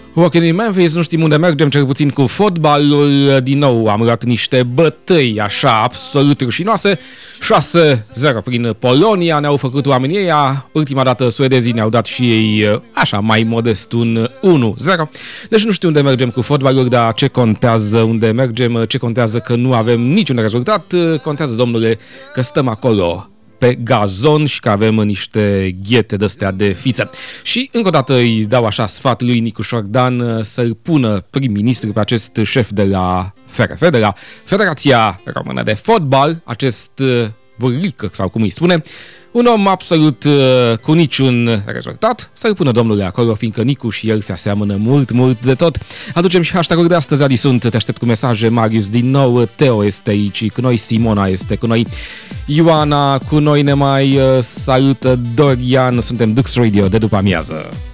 Walking in Memphis, nu știm unde mergem, cel puțin cu fotbalul. Din nou am luat niște bătăi așa absolut rușinoase. 6-0 prin Polonia ne-au făcut oamenii ăia. Ultima dată suedezii ne-au dat și ei așa mai modest un 1-0. Deci nu știu unde mergem cu fotbalul, dar ce contează unde mergem, ce contează că nu avem niciun rezultat. Contează, domnule, că stăm acolo pe gazon și că avem niște ghete de-astea de fiță. Și încă o dată îi dau așa sfat lui Nicu Șordan să-l pună prim-ministru pe acest șef de la FRF, de la Federația Română de Fotbal, acest burlică, sau cum îi spune, un om absolut cu niciun rezultat, să-l pună domnule acolo, fiindcă Nicu și el se aseamănă mult, mult de tot. Aducem și hashtag-ul de astăzi, Adi sunt, te aștept cu mesaje, Marius din nou, Teo este aici cu noi, Simona este cu noi, Ioana cu noi, ne mai salută Dorian, suntem Dux Radio de după amiază.